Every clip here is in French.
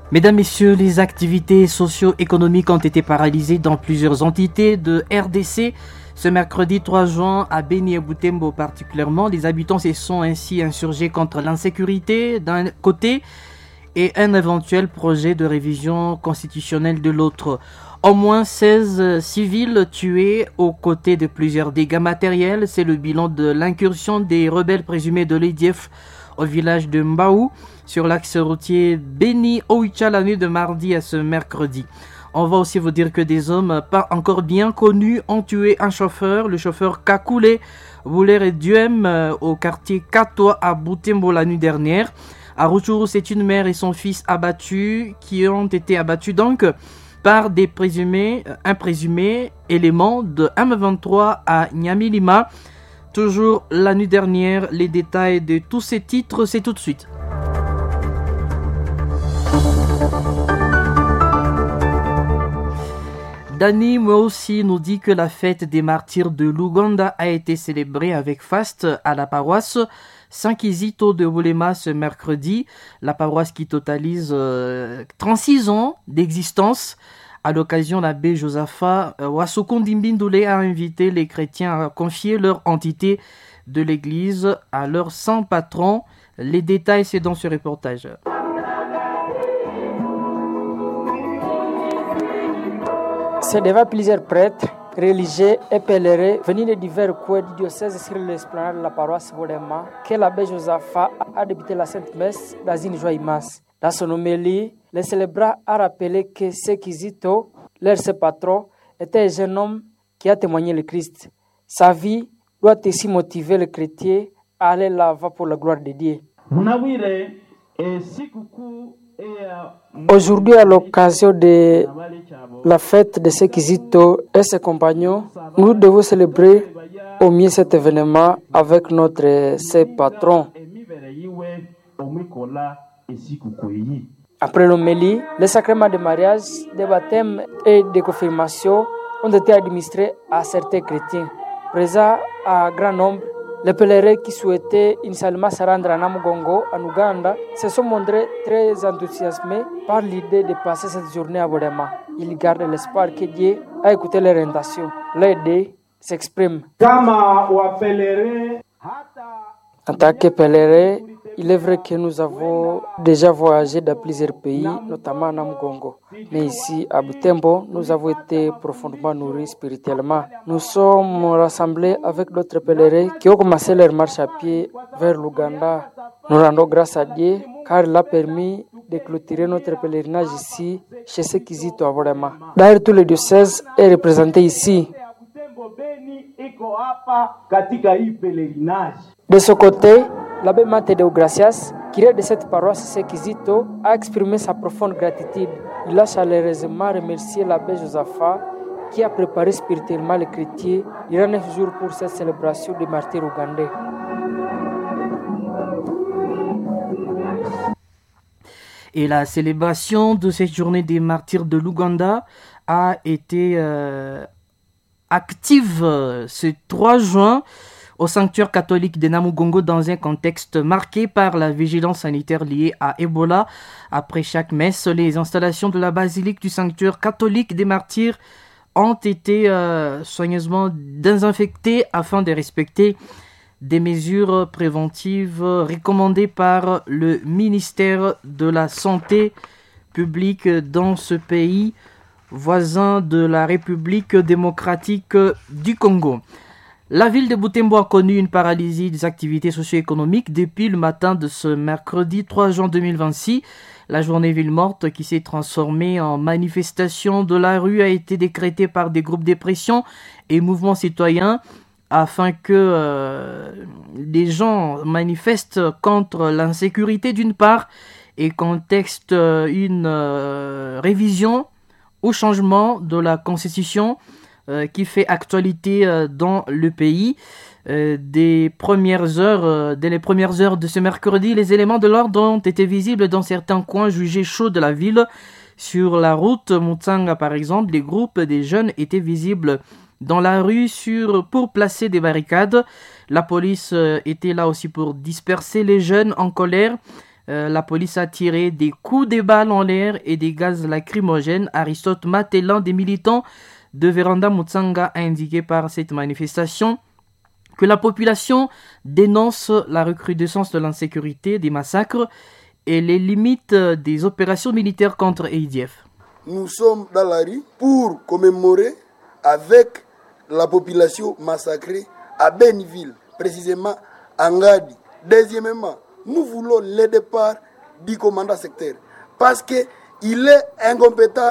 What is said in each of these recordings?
Mesdames, Messieurs, les activités socio-économiques ont été paralysées dans plusieurs entités de RDC. Ce mercredi 3 juin, à Beni et Butembo particulièrement, les habitants se sont ainsi insurgés contre l'insécurité d'un côté et un éventuel projet de révision constitutionnelle de l'autre. Au moins 16 civils tués aux côtés de plusieurs dégâts matériels. C'est le bilan de l'incursion des rebelles présumés de l'EDF au village de Mbaou sur l'axe routier Beni-Oicha la nuit de mardi à ce mercredi. On va aussi vous dire que des hommes pas encore bien connus ont tué un chauffeur, le chauffeur Kakule Boulere Duem au quartier Katoa à Butembo la nuit dernière. À Rutshuru, c'est une mère et son fils qui ont été abattus donc par des un présumé élément de M23 à Nyamilima. Toujours la nuit dernière, les détails de tous ces titres, c'est tout de suite. Dani Mweusi nous dit que la fête des martyrs de l'Ouganda a été célébrée avec faste à la paroisse Saint-Kizito de Bolema ce mercredi. La paroisse qui totalise 36 ans d'existence. À l'occasion, l'abbé Josaphat Wasokondimbindule a invité les chrétiens à confier leur entité de l'église à leur saint patron. Les détails, c'est dans ce reportage. C'est devant plusieurs prêtres, religieux et pèlerins venus de divers coins du diocèse sur l'esplanade de la paroisse Bolema que l'abbé Josaphat a débuté la Sainte Messe dans une joie immense. Dans son homélie, le célébrant a rappelé que Sekizito, leur patron, était un jeune homme qui a témoigné le Christ. Sa vie doit aussi motiver le chrétien à aller là-bas pour la gloire de Dieu. Aujourd'hui, à l'occasion de la fête de Sekizito et ses compagnons, nous devons célébrer au mieux cet événement avec notre saint patron. Après l'homélie, les sacrements de mariage, de baptême et de confirmation ont été administrés à certains chrétiens. Présents à grand nombre, les pèlerins qui souhaitaient initialement se rendre à Namugongo, en Ouganda, se sont montrés très enthousiasmés par l'idée de passer cette journée à Bolema. Ils gardent l'espoir que Dieu a écouté leur intention. L'aide s'exprime. En tant que pèlerins, il est vrai que nous avons déjà voyagé dans plusieurs pays, notamment à Namugongo. Mais ici, à Butembo, nous avons été profondément nourris spirituellement. Nous sommes rassemblés avec d'autres pèlerins qui ont commencé leur marche à pied vers l'Ouganda. Nous rendons grâce à Dieu car il a permis de clôturer notre pèlerinage ici, chez Sekizito à Bolema. D'ailleurs, tout le diocèse est représenté ici. De ce côté, l'abbé Matedeo Gracias, curé de cette paroisse Sekizito, a exprimé sa profonde gratitude. Il a chaleureusement remercié l'abbé Josaphat qui a préparé spirituellement les chrétiens durant 9 jours pour cette célébration des martyrs ougandais. Et la célébration de cette journée des martyrs de l'Ouganda a été active ce 3 juin au sanctuaire catholique de Namugongo dans un contexte marqué par la vigilance sanitaire liée à Ebola. Après chaque messe, les installations de la basilique du sanctuaire catholique des martyrs ont été soigneusement désinfectées afin de respecter des mesures préventives recommandées par le ministère de la Santé publique dans ce pays voisin de la République démocratique du Congo. La ville de Butembo a connu une paralysie des activités socio-économiques depuis le matin de ce mercredi 3 juin 2026. La journée ville morte qui s'est transformée en manifestation de la rue a été décrétée par des groupes de pression et mouvements citoyens afin que les gens manifestent contre l'insécurité d'une part et contestent une révision au changement de la constitution qui fait actualité dans le pays. Dès les premières heures de ce mercredi, les éléments de l'ordre ont été visibles dans certains coins jugés chauds de la ville. Sur la route Mutsanga par exemple, des groupes des jeunes étaient visibles dans la rue pour placer des barricades. La police était là aussi pour disperser les jeunes en colère. La police a tiré des coups de balles en l'air et des gaz lacrymogènes. Aristote Matelan, des militants de Véranda Mutsanga, a indiqué par cette manifestation que la population dénonce la recrudescence de l'insécurité, des massacres et les limites des opérations militaires contre ADF. Nous sommes dans la rue pour commémorer avec la population massacrée à Beniville, précisément à Ngadi. Deuxièmement, nous voulons le départ du commandant secteur parce qu'il est incompétent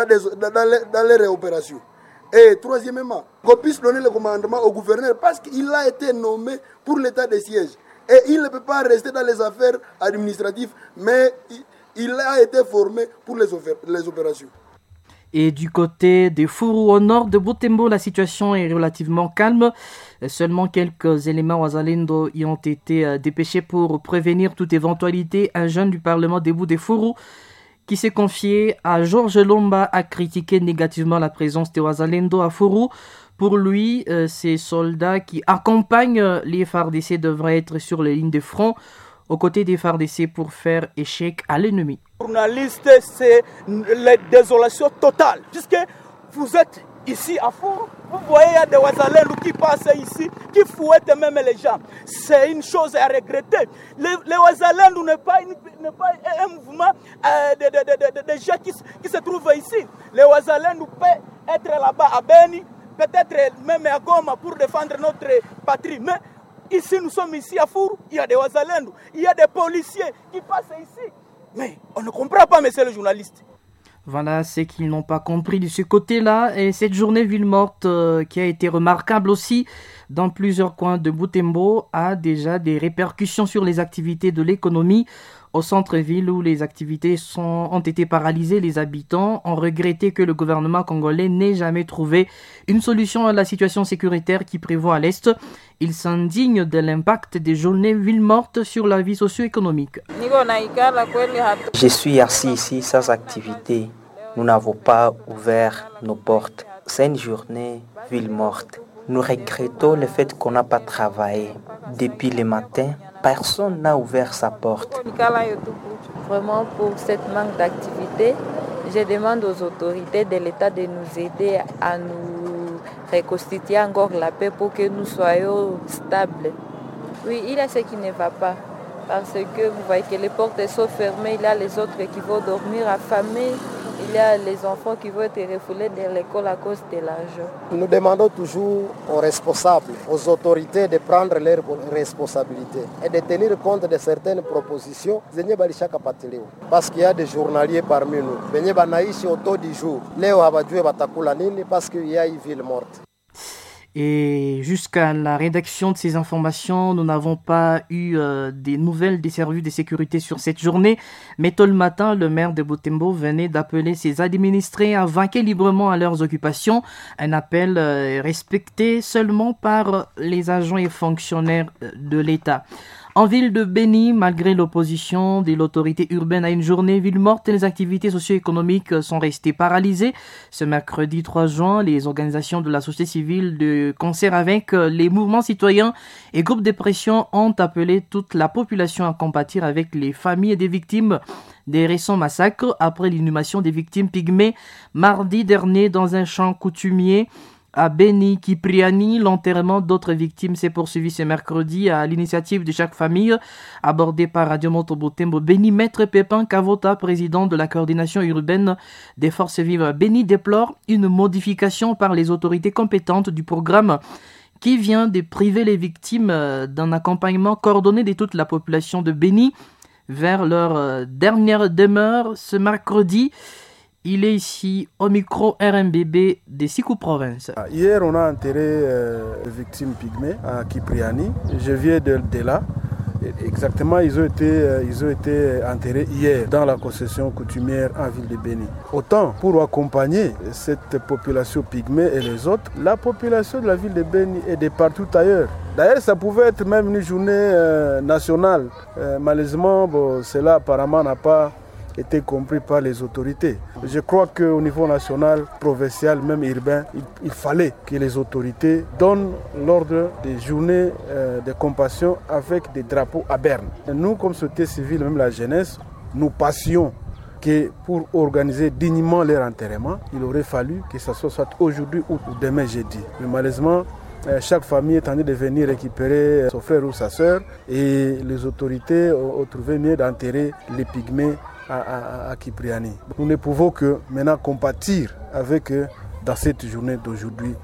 dans les opérations. Et troisièmement, qu'on puisse donner le commandement au gouverneur parce qu'il a été nommé pour l'état de siège. Et il ne peut pas rester dans les affaires administratives, mais il a été formé pour les opérations. Et du côté des Furu au nord de Butembo, la situation est relativement calme. Seulement quelques éléments Wazalendo y ont été dépêchés pour prévenir toute éventualité. Un jeune du Parlement debout des Furu qui s'est confié à Georges Lomba a critiqué négativement la présence des Wazalendo à Furu. Pour lui, ces soldats qui accompagnent les FARDC devraient être sur les lignes de front aux côtés des FARDC pour faire échec à l'ennemi. Journaliste, c'est la désolation totale. Puisque vous êtes ici à Furu, vous voyez il y a des Wazalendo qui passent ici, qui fouettent même les gens. C'est une chose à regretter. Les Wazalendo n'est pas un mouvement de gens qui se trouvent ici. Les Wazalendo peuvent être là-bas à Beni, peut-être même à Goma pour défendre notre patrie. Mais ici, nous sommes ici à Furu, il y a des Wazalendo, il y a des policiers qui passent ici. Mais on ne comprend pas, monsieur le journaliste. Voilà, c'est qu'ils n'ont pas compris de ce côté-là. Et cette journée ville morte qui a été remarquable aussi dans plusieurs coins de Butembo a déjà des répercussions sur les activités de l'économie. Au centre-ville où les activités ont été paralysées, les habitants ont regretté que le gouvernement congolais n'ait jamais trouvé une solution à la situation sécuritaire qui prévaut à l'Est. Ils s'indignent de l'impact des journées villes mortes sur la vie socio-économique. Je suis assis ici sans activité. Nous n'avons pas ouvert nos portes. C'est une journée ville morte. Nous regrettons le fait qu'on n'a pas travaillé. Depuis le matin, personne n'a ouvert sa porte. Vraiment, pour cette manque d'activité, je demande aux autorités de l'État de nous aider à nous reconstituer encore la paix pour que nous soyons stables. Oui, il y a ce qui ne va pas. Parce que vous voyez que les portes sont fermées, il y a les autres qui vont dormir affamés. Il y a les enfants qui vont être refoulés de l'école à cause de l'argent. Nous demandons toujours aux responsables, aux autorités de prendre leurs responsabilités et de tenir compte de certaines propositions. Parce qu'il y a des journaliers parmi nous. Au taux du jour. Parce qu'il y a une ville morte. Et jusqu'à la rédaction de ces informations, nous n'avons pas eu des nouvelles des services de sécurité sur cette journée. Mais tôt le matin, le maire de Butembo venait d'appeler ses administrés à vaquer librement à leurs occupations. Un appel respecté seulement par les agents et fonctionnaires de l'État. En ville de Beni, malgré l'opposition de l'autorité urbaine à une journée ville morte, les activités socio-économiques sont restées paralysées. Ce mercredi 3 juin, les organisations de la société civile de concert avec les mouvements citoyens et groupes de pression ont appelé toute la population à compatir avec les familles des victimes des récents massacres après l'inhumation des victimes pygmées mardi dernier dans un champ coutumier. À Beni Kipriani, l'enterrement d'autres victimes s'est poursuivi ce mercredi à l'initiative de chaque famille. Abordé par Radio Moto Butembo, Beni, Maître Pépin Kavota, président de la coordination urbaine des forces vives Beni, déplore une modification par les autorités compétentes du programme qui vient de priver les victimes d'un accompagnement coordonné de toute la population de Beni vers leur dernière demeure ce mercredi. Il est ici au micro RMBB de Sikou Province. Hier, on a enterré les victimes pygmées à Kipriani. Je viens de là. Exactement, ils ont été enterrés hier dans la concession coutumière en ville de Beni. Autant pour accompagner cette population pygmée et les autres, la population de la ville de Beni est de partout ailleurs. D'ailleurs, ça pouvait être même une journée nationale. Malheureusement, cela apparemment n'a pas été compris par les autorités. Je crois qu'au niveau national, provincial, même urbain, il fallait que les autorités donnent l'ordre des journées de compassion avec des drapeaux à Berne. Et nous, comme société civile, même la jeunesse, nous passions que pour organiser dignement leur enterrement, il aurait fallu que ce soit aujourd'hui ou demain jeudi. Mais malheureusement, chaque famille est en train de venir récupérer son frère ou sa sœur et les autorités ont trouvé mieux d'enterrer les pygmées à Kipriani. Nous ne pouvons que maintenant compatir avec eux dans cette journée d'aujourd'hui.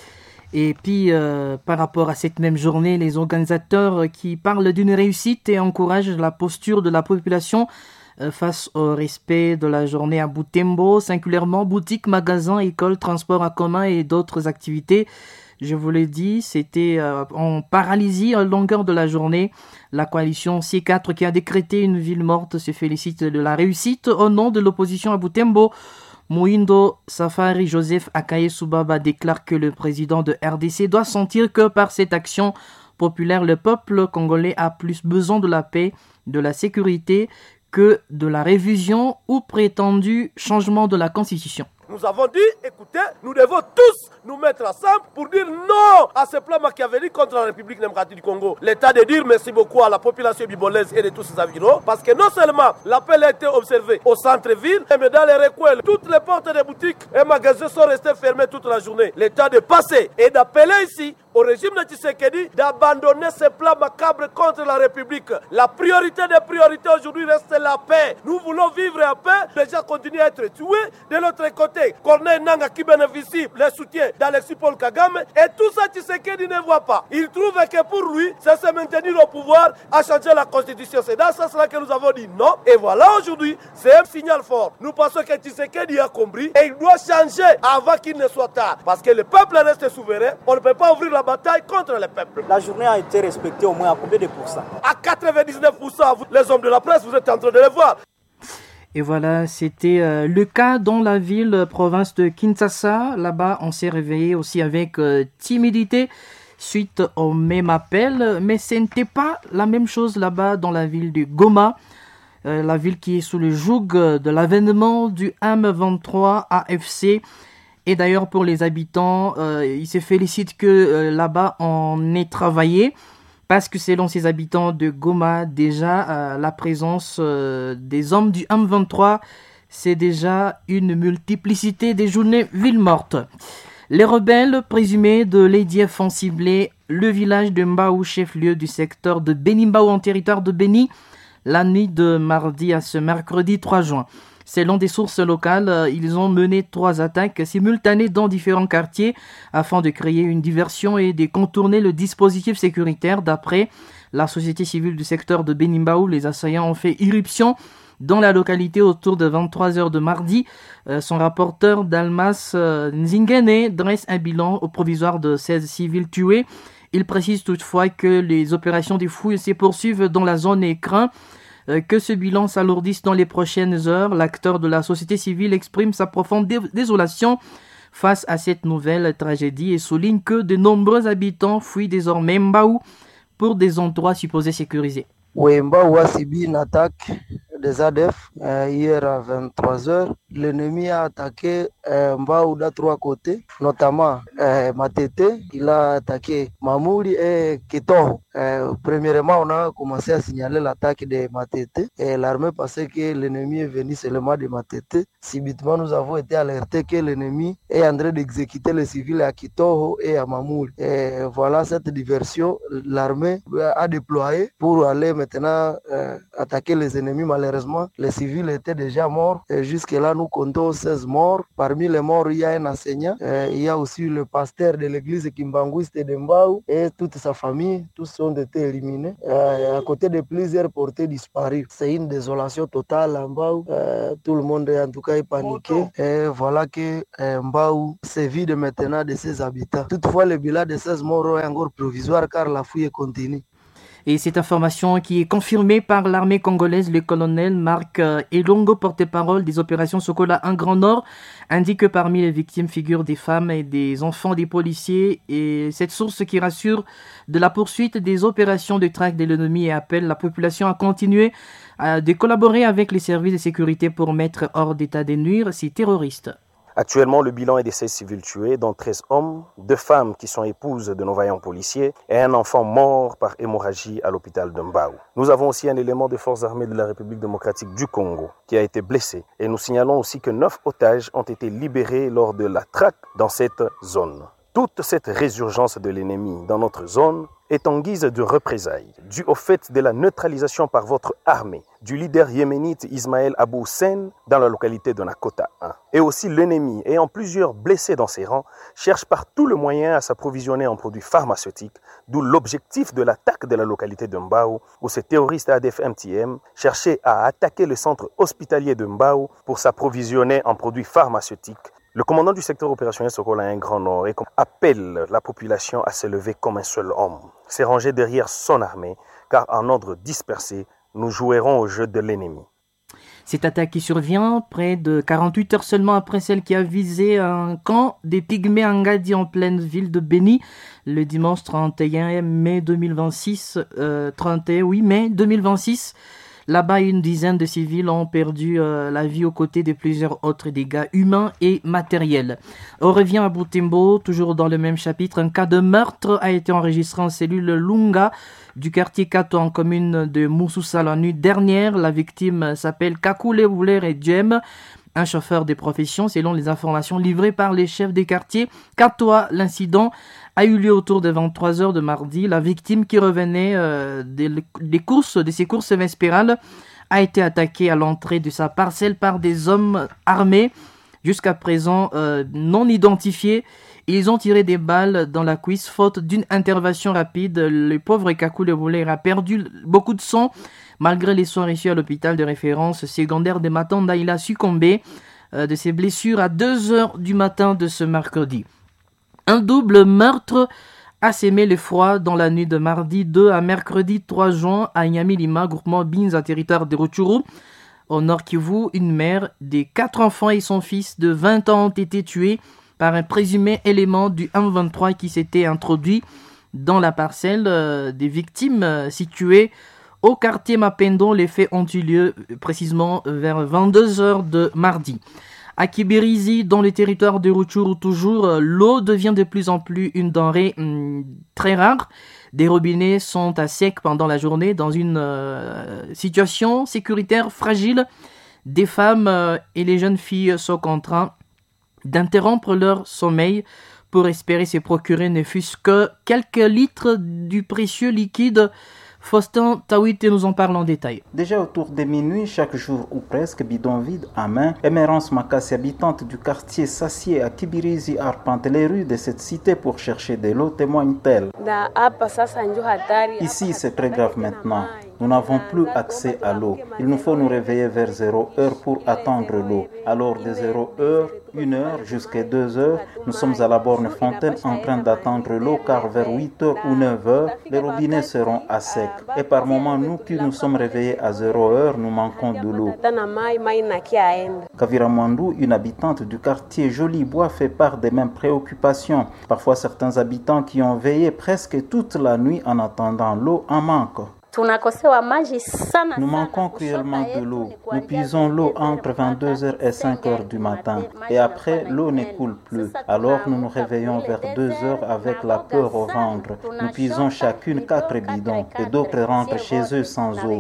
Et puis, par rapport à cette même journée, les organisateurs qui parlent d'une réussite et encouragent la posture de la population face au respect de la journée à Butembo, singulièrement boutiques, magasins, écoles, transports en commun et d'autres activités. Je vous l'ai dit, c'était en paralysie à longueur de la journée. La coalition C4 qui a décrété une ville morte se félicite de la réussite au nom de l'opposition à Butembo. Moindo Safari Joseph Akaye Soubaba déclare que le président de RDC doit sentir que par cette action populaire, le peuple congolais a plus besoin de la paix, de la sécurité que de la révision ou prétendu changement de la Constitution. Nous avons dit, écoutez, nous devons tous nous mettre ensemble pour dire non à ce plan machiavélique contre la République démocratique du Congo. L'État de dire merci beaucoup à la population bibolaise et de tous ses environs, parce que non seulement l'appel a été observé au centre-ville, mais dans les recoins, toutes les portes des boutiques et magasins sont restés fermés toute la journée. L'État de passer et d'appeler ici au régime de Tshisekedi d'abandonner ce plan macabre contre la République. La priorité des priorités aujourd'hui reste la paix. Nous voulons vivre en paix. Les gens continuent à être tués. De l'autre côté, Corneille Nangaa qui bénéficie des soutiens d'Alexis Paul Kagame, et tout ça Tshisekedi ne voit pas. Il trouve que pour lui, c'est se maintenir au pouvoir, à changer la constitution. C'est dans ce sens que nous avons dit non. Et voilà aujourd'hui, c'est un signal fort. Nous pensons que Tshisekedi a compris et il doit changer avant qu'il ne soit tard. Parce que le peuple reste souverain. On ne peut pas ouvrir la bataille contre le peuple. La journée a été respectée au moins à combien de pourcents? À 99%. Vous, les hommes de la presse, vous êtes en train de le voir. Et voilà, c'était le cas dans la ville, province de Kinshasa. Là-bas, on s'est réveillé aussi avec timidité suite au même appel. Mais ce n'était pas la même chose là-bas dans la ville de Goma. La ville qui est sous le joug de l'avènement du M23 AFC. Et d'ailleurs, pour les habitants, ils se félicitent que là-bas, on ait travaillé. Parce que selon ces habitants de Goma, déjà, la présence des hommes du M23, c'est déjà une multiplicité des journées villes mortes. Les rebelles présumés de l'EDF ont ciblé le village de Mbao, chef-lieu du secteur de Beni-Mbao en territoire de Beni, la nuit de mardi à ce mercredi 3 juin. Selon des sources locales, ils ont mené 3 attaques simultanées dans différents quartiers afin de créer une diversion et de contourner le dispositif sécuritaire. D'après la société civile du secteur de Beni-Mbao, les assaillants ont fait irruption dans la localité autour de 23h de mardi. Son rapporteur Dalmas Nzingene dresse un bilan au provisoire de 16 civils tués. Il précise toutefois que les opérations de fouilles se poursuivent dans la zone et craint que ce bilan s'alourdisse dans les prochaines heures. L'acteur de la société civile exprime sa profonde désolation face à cette nouvelle tragédie et souligne que de nombreux habitants fuient désormais Mbao pour des endroits supposés sécurisés. Oui, Mbao a subi une attaque des ADF hier à 23h. L'ennemi a attaqué Mbao de 3 côtés, notamment Matete. Il a attaqué Mamouri et Kitoho. Premièrement, on a commencé à signaler l'attaque de Matete et l'armée pensait que l'ennemi est venu seulement de Matete. Subitement, nous avons été alertés que l'ennemi est en train d'exécuter les civils à Kitoho et à Mamouri. Et voilà cette diversion, l'armée a déployé pour aller maintenant attaquer les ennemis. Malheureusement, les civils étaient déjà morts. Et jusque-là, nous comptons 16 morts. Parmi les morts, il y a un enseignant. Il y a aussi le pasteur de l'église Kimbanguiste de Mbao et toute sa famille. Tous ont été éliminés. À côté de plusieurs portés disparus. C'est une désolation totale à Mbao. Tout le monde en tout cas est paniqué. Et voilà que Mbao se vide maintenant de ses habitants. Toutefois, le bilan de 16 morts est encore provisoire car la fouille est continue. Et cette information qui est confirmée par l'armée congolaise, le colonel Marc Elongo, porte-parole des opérations Sokola en Grand Nord, indique que parmi les victimes figurent des femmes et des enfants des policiers. Et cette source qui rassure de la poursuite des opérations de traque de l'ennemi et appelle la population à continuer de collaborer avec les services de sécurité pour mettre hors d'état de nuire ces terroristes. Actuellement, le bilan est de 16 civils tués, dont 13 hommes, 2 femmes qui sont épouses de nos vaillants policiers et un enfant mort par hémorragie à l'hôpital de Mbao. Nous avons aussi un élément des forces armées de la République démocratique du Congo qui a été blessé. Et nous signalons aussi que 9 otages ont été libérés lors de la traque dans cette zone. Toute cette résurgence de l'ennemi dans notre zone est en guise de représailles, due au fait de la neutralisation par votre armée du leader yéménite Ismaël Abou Hussein dans la localité de Nakota 1. Et aussi l'ennemi, ayant plusieurs blessés dans ses rangs, cherche par tout le moyen à s'approvisionner en produits pharmaceutiques, d'où l'objectif de l'attaque de la localité de Mbao, où ces terroristes ADF-MTM cherchaient à attaquer le centre hospitalier de Mbao pour s'approvisionner en produits pharmaceutiques. Le commandant du secteur opérationnel Sokola un Grand Nord appelle la population à se lever comme un seul homme, s'est rangé derrière son armée, car en ordre dispersé, nous jouerons au jeu de l'ennemi. Cette attaque qui survient près de 48 heures seulement après celle qui a visé un camp des Pygmées Ngadi en pleine ville de Beni le dimanche 31 mai 2026. Là-bas, une dizaine de civils ont perdu la vie aux côtés de plusieurs autres dégâts humains et matériels. On revient à Butembo, toujours dans le même chapitre. Un cas de meurtre a été enregistré en cellule Lunga du quartier Kato en commune de Moussoussa la nuit dernière. La victime s'appelle Kakule Bouler et Djem, un chauffeur de profession, selon les informations livrées par les chefs des quartiers Katoa. L'incident a eu lieu autour de 23h de mardi. La victime qui revenait de ses courses vespérales a été attaquée à l'entrée de sa parcelle par des hommes armés, jusqu'à présent non identifiés. Ils ont tiré des balles dans la cuisse faute d'une intervention rapide. Le pauvre Kakule Bouler a perdu beaucoup de sang. Malgré les soins reçus à l'hôpital de référence secondaire de Matanda, il a succombé de ses blessures à 2h du matin de ce mercredi. Un double meurtre a sémé l'effroi dans la nuit de mardi 2 à mercredi 3 juin à Nyamilima, groupement Binza, territoire de Rutshuru. Au Nord Kivu, une mère des 4 enfants et son fils de 20 ans ont été tués par un présumé élément du M23 qui s'était introduit dans la parcelle des victimes située au quartier Mapendo. Les faits ont eu lieu précisément vers 22h de mardi. À Kibirizi, dans le territoire de Rutshuru toujours, l'eau devient de plus en plus une denrée très rare. Des robinets sont à sec pendant la journée dans une situation sécuritaire fragile. Des femmes et les jeunes filles sont contraints d'interrompre leur sommeil pour espérer se procurer ne fût-ce que quelques litres du précieux liquide. Faustin Tawite nous en parle en détail. Déjà autour de minuit, chaque jour ou presque, bidon vide à main, Émérance Makassi, habitante du quartier Sassié à Kibirizi, arpente les rues de cette cité pour chercher de l'eau, témoigne-t-elle. Ici, c'est très grave maintenant. Nous n'avons plus accès à l'eau. Il nous faut nous réveiller vers 0h pour attendre l'eau. Alors de 0h, 1h jusqu'à 2h, nous sommes à la borne fontaine en train d'attendre l'eau car vers 8h ou 9h, les robinets seront à sec. Et par moments, nous qui nous sommes réveillés à 0h, nous manquons de l'eau. Kavira Mwandou, une habitante du quartier Jolibois, fait part des mêmes préoccupations. Parfois, certains habitants qui ont veillé presque toute la nuit en attendant l'eau en manquent. Nous manquons cruellement de l'eau. Nous puisons l'eau entre 22h et 5h du matin. Et après, l'eau ne coule plus. Alors nous nous réveillons vers 2h avec la peur au ventre. Nous puisons chacune 4 bidons et d'autres rentrent chez eux sans eau.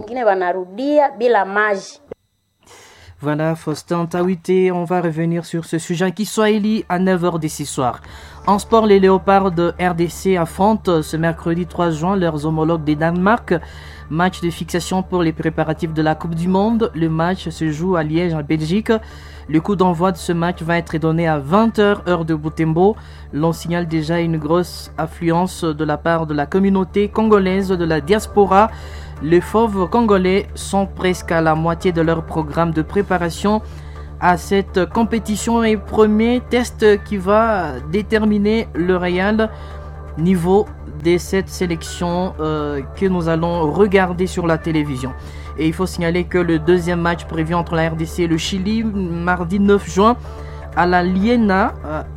Voilà, Faustin Tawite, on va revenir sur ce sujet qui Swahili à 9h d'ici soir. En sport, les Léopards de RDC affrontent ce mercredi 3 juin leurs homologues des Danemark. Match de fixation pour les préparatifs de la Coupe du Monde. Le match se joue à Liège, en Belgique. Le coup d'envoi de ce match va être donné à 20h, heure de Butembo. L'on signale déjà une grosse affluence de la part de la communauté congolaise de la diaspora. Les fauves congolais sont presque à la moitié de leur programme de préparation à cette compétition et premier test qui va déterminer le réel niveau de cette sélection que nous allons regarder sur la télévision. Et il faut signaler que le deuxième match prévu entre la RDC et le Chili, mardi 9 juin, à la Linea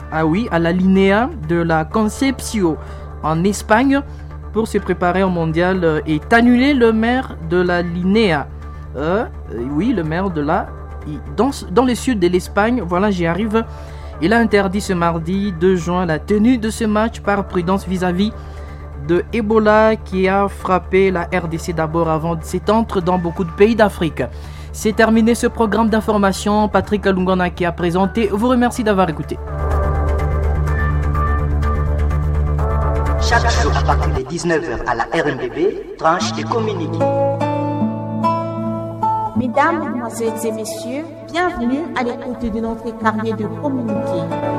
de la Concepción en Espagne, pour se préparer au mondial, est annulé. Le maire de la Linea, le maire de la... Dans le sud de l'Espagne, voilà, j'y arrive. Il a interdit ce mardi 2 juin la tenue de ce match par prudence vis-à-vis de Ebola qui a frappé la RDC d'abord avant de s'étendre dans beaucoup de pays d'Afrique. C'est terminé ce programme d'information. Patrick Alungana qui a présenté vous remercie d'avoir écouté. Chaque jour à partir de 19h à la RMBB, tranche des communiqués. Mesdames, Mesdemoiselles et Messieurs, bienvenue à l'écoute de notre carnet de communiqués.